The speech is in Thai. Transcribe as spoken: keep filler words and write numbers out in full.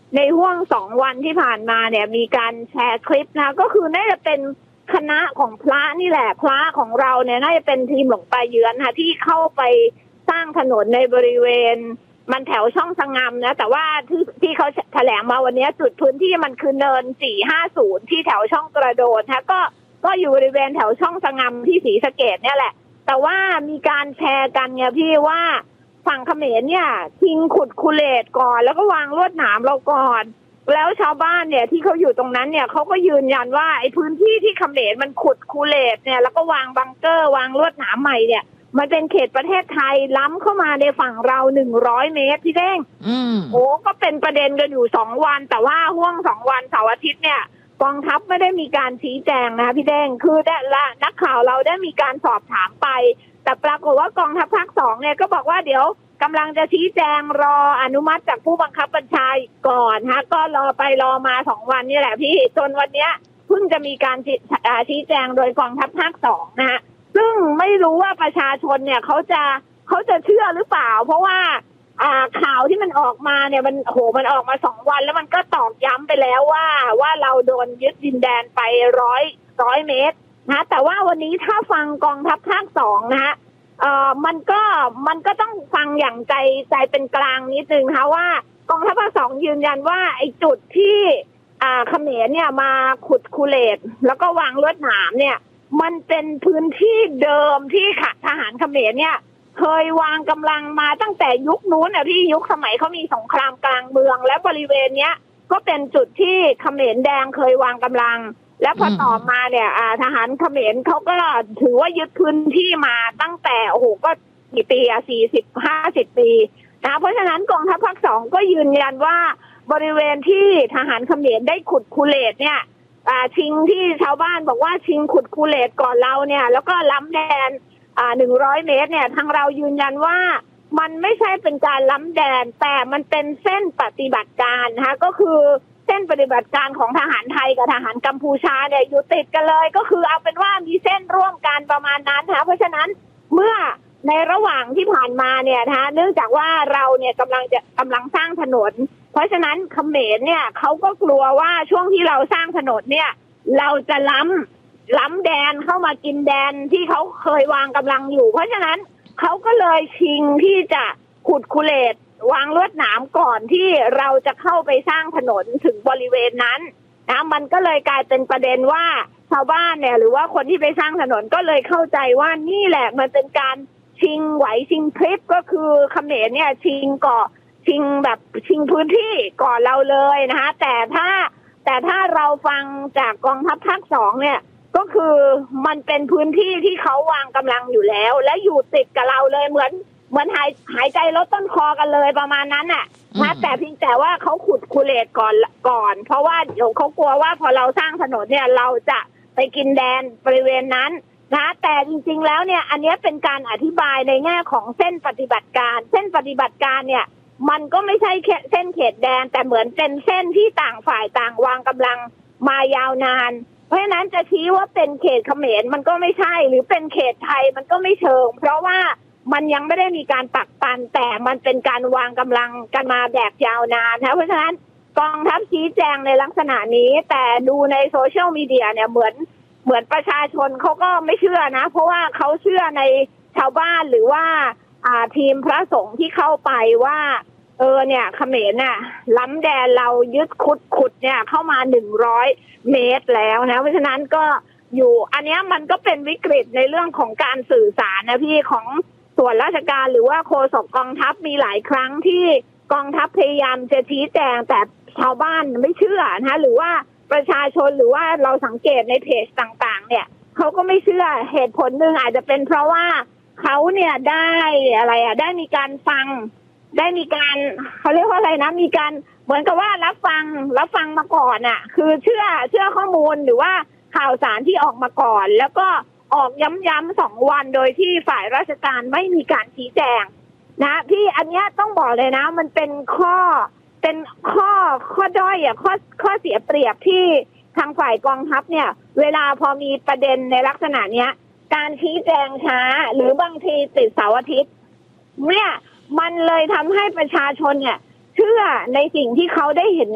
ในห่วงสองวันที่ผ่านมาเนี่ยมีการแชร์คลิปนะก็คือน่าจะเป็นคณะของพระนี่แหละพระของเราเนี่ยน่าจะเป็นทีมหลวงตาเยือนค่ะที่เข้าไปสร้างถนนในบริเวณมันแถวช่องสงามนะแต่ว่าที่ที่เขาแถลงมาวันนี้จุดพื้นที่มันคือเนินสี่ห้าศูนย์ที่แถวช่องกระโดดนะก็ก็อยู่บริเวณแถวช่องสงามที่ศรีสะเกษเนี่ยแหละแต่ว่ามีการแชร์กันเนี่ยพี่ว่าฝั่งเขมรเนี่ยทิ้งขุดคูเลตก่อนแล้วก็วางลวดหนามเราก่อนแล้วชาวบ้านเนี่ยที่เขาอยู่ตรงนั้นเนี่ยเขาก็ยืนยันว่าไอ้พื้นที่ที่เขมรมันขุดคูเลตเนี่ยแล้วก็วางบังเกอร์วางลวดหนามใหม่เนี่ยมันเป็นเขตประเทศไทยล้ำเข้ามาในฝั่งเราหนึ่งร้อยเมตรพี่เด้งโอ้ก็เป็นประเด็นกันอยู่สองวันแต่ว่าห่วงสองวันเสาร์อาทิตย์เนี่ยกองทัพไม่ได้มีการชี้แจงนะพี่เด้งคือได้ละนักข่าวเราได้มีการสอบถามไปแต่ปรากฏว่ากองทัพภาคสองเนี่ยก็บอกว่าเดี๋ยวกำลังจะชี้แจงรออนุมัติจากผู้บังคับบัญชาก่อนฮะก็รอไปรอมาสองวันนี่แหละพี่จนวันเนี้ยเพิ่งจะมีการชี้แจงโดยกองทัพภาคสองนะฮะซึ่งไม่รู้ว่าประชาชนเนี่ยเขาจะเขาจะเชื่อหรือเปล่าเพราะว่าอ่าข่าวที่มันออกมาเนี่ยมันโหมันออกมาสองวันแล้วมันก็ตอกย้ำไปแล้วว่าว่าเราโดนยึดดินแดนไปร้อยร้อยเมตรนะแต่ว่าวันนี้ถ้าฟังกองทัพภาคสองนะฮะเอ่อมันก็มันก็ต้องฟังอย่างใจใจเป็นกลางนิดนึงค่ะว่ากองทัพภาคสองยืนยันว่าไอ้จุดที่อ่าเขมรเนี่ยมาขุดคูเลตแล้วก็วางลวดหนามเนี่ยมันเป็นพื้นที่เดิมที่ทหารเขมรเนี่ยเคยวางกำลังมาตั้งแต่ยุคนู้นอ่ะพี่ยุคสมัยเขามีสงครามกลางเมืองและบริเวณเนี้ยก็เป็นจุดที่เขมรแดงเคยวางกำลังแล้วพอต่อมาเนี่ยทหารเขมรเขาก็ถือว่ายึดพื้นที่มาตั้งแต่โอ้โหก็กี่ปีอ่ะสี่สิบห้าสิบปีนะเพราะฉะนั้นกองทัพภาคสองก็ยืนยันว่าบริเวณที่ทหารเขมรได้ขุดคูเลตเนี่ยอ่าชิงที่ชาวบ้านบอกว่าชิงขุดคูเลตก่อนเราเนี่ยแล้วก็ล้ำแดนอ่าหนึ่งร้อยเมตรเนี่ยทางเรายืนยันว่ามันไม่ใช่เป็นการล้ำแดนแต่มันเป็นเส้นปฏิบัติการนะคะก็คือเส้นปฏิบัติการของทหารไทยกับทหารกัมพูชาเนี่ยอยู่ติดกันเลยก็คือเอาเป็นว่ามีเส้นร่วมกันประมาณนั้นนะคะเพราะฉะนั้นเมื่อในระหว่างที่ผ่านมาเนี่ยนะคะเนื่องจากว่าเราเนี่ยกำลังจะกำลังสร้างถนนเพราะฉะนั้นเขมรเนี่ยเขาก็กลัวว่าช่วงที่เราสร้างถนนเนี่ยเราจะล้ำล้ำแดนเข้ามากินแดนที่เขาเคยวางกำลังอยู่เพราะฉะนั้นเขาก็เลยชิงที่จะขุดคูเลตวางลวดหนามก่อนที่เราจะเข้าไปสร้างถนนถึงบริเวณนั้นนะมันก็เลยกลายเป็นประเด็นว่าชาวบ้านเนี่ยหรือว่าคนที่ไปสร้างถนนก็เลยเข้าใจว่านี่แหละมันเป็นการชิงไหวชิงคลิปก็คือเขมรเนี่ยชิงก่อชิงแบบชิงพื้นที่ก่อนเราเลยนะคะแต่ถ้าแต่ถ้าเราฟังจากกองทัพภาคสองเนี่ยก็คือมันเป็นพื้นที่ที่เขาวางกำลังอยู่แล้วและอยู่ติดกับเราเลยเหมือนเหมือนหายหายใจลดต้นคอกันเลยประมาณนั้นน่ะนะแต่เพียงแต่ว่าเขาขุดคูเลตก่อนก่อนเพราะว่าเดี๋ยวเขากลัวว่าพอเราสร้างถนนเนี่ยเราจะไปกินแดนบริเวณนั้นนะแต่จริงๆแล้วเนี่ยอันนี้เป็นการอธิบายในแง่ของเส้นปฏิบัติการเส้นปฏิบัติการเนี่ยมันก็ไม่ใช่เส้นเขตแดนแต่เหมือนเป็นเส้นที่ต่างฝ่ายต่างวางกำลังมายาวนานเพราะฉะนั้นจะชี้ว่าเป็นเขตเขมรมันก็ไม่ใช่หรือเป็นเขตไทยมันก็ไม่เชิงเพราะว่ามันยังไม่ได้มีการปักปันแต่มันเป็นการวางกำลังกันมาแบบยาวนานนะเพราะฉะนั้นกองทัพชี้แจงในลักษณะนี้แต่ดูในโซเชียลมีเดียเนี่ยเหมือนเหมือนประชาชนเขาก็ไม่เชื่อนะเพราะว่าเขาเชื่อในชาวบ้านหรือว่าอ่าทีมพระสงฆ์ที่เข้าไปว่าเออเนี่ยเขมรน่ะล้ำแดนเรายึดขุดขุดเนี่ยเข้ามาหนึ่งร้อยเมตรแล้วนะเพราะฉะนั้นก็อยู่อันนี้มันก็เป็นวิกฤตในเรื่องของการสื่อสารนะพี่ของส่วนราชการหรือว่าโฆษกกองทัพมีหลายครั้งที่กองทัพพยายามจะชี้แจงแต่ชาวบ้านไม่เชื่อนะหรือว่าประชาชนหรือว่าเราสังเกตในเพจต่างๆเนี่ยเขาก็ไม่เชื่อเหตุผลหนึ่งอาจจะเป็นเพราะว่าเขาเนี่ยได้อะไรอ่ะได้มีการฟังได้มีการเขาเรียกว่าอะไรนะมีการเหมือนกับว่ารับฟังรับฟังมาก่อนอ่ะคือเชื่อเชื่อข้อมูลหรือว่าข่าวสารที่ออกมาก่อนแล้วก็ออกย้ำๆสองวันโดยที่ฝ่ายราชการไม่มีการชี้แจงนะพี่อันนี้ต้องบอกเลยนะมันเป็นข้อเป็นข้อข้อด้อยอ่ะข้อข้อเสียเปรียบที่ทางฝ่ายกองทัพเนี่ยเวลาพอมีประเด็นในลักษณะเนี้ยการชี้แจงช้าหรือบางทีติดเสาร์อาทิตย์เนี่ยมันเลยทำให้ประชาชนเนี่ยเชื่อในสิ่งที่เขาได้เห็น